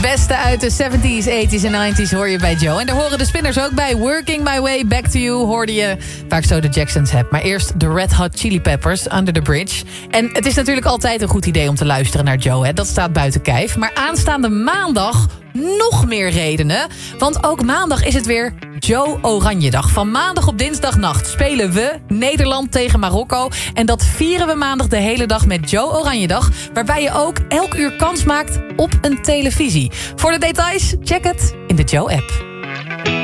Beste uit de 70s, 80s en 90s hoor je bij Joe. En daar horen de Spinners ook bij. Working My Way Back to You hoorde je waar ik zo de Jacksons heb. Maar eerst de Red Hot Chili Peppers, Under the Bridge. En het is natuurlijk altijd een goed idee om te luisteren naar Joe. Hè? Dat staat buiten kijf. Maar aanstaande maandag nog meer redenen. Want ook maandag is het weer Joe Oranjedag. Van maandag op dinsdagnacht spelen we Nederland tegen Marokko. En dat vieren we maandag de hele dag met Joe Oranjedag. Waarbij je ook elk uur kans maakt op een televisie. Voor de details, check het in de Joe-app.